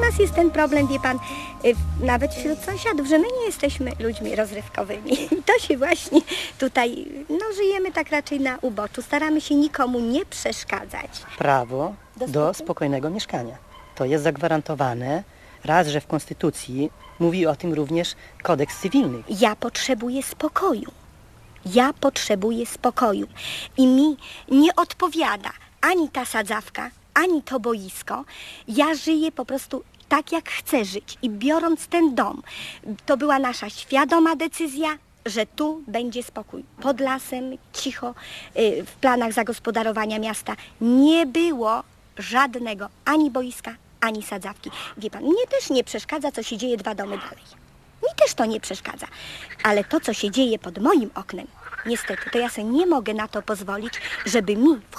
nas jest ten problem, wie pan, nawet wśród sąsiadów, że my nie jesteśmy ludźmi rozrywkowymi. I to się właśnie tutaj, no żyjemy tak raczej na uboczu. Staramy się nikomu nie przeszkadzać. Prawo do spokojnego mieszkania. To jest zagwarantowane. Raz, że w Konstytucji mówi o tym również kodeks cywilny. Ja potrzebuję spokoju. Ja potrzebuję spokoju. I mi nie odpowiada ani ta sadzawka, ani to boisko. Ja żyję po prostu tak, jak chcę żyć. I biorąc ten dom, to była nasza świadoma decyzja, że tu będzie spokój. Pod lasem, cicho, w planach zagospodarowania miasta nie było żadnego ani boiska, ani sadzawki. Wie pan, mnie też nie przeszkadza, co się dzieje 2 domy dalej. Mi też to nie przeszkadza. Ale to, co się dzieje pod moim oknem, niestety, to ja sobie nie mogę na to pozwolić, żeby mi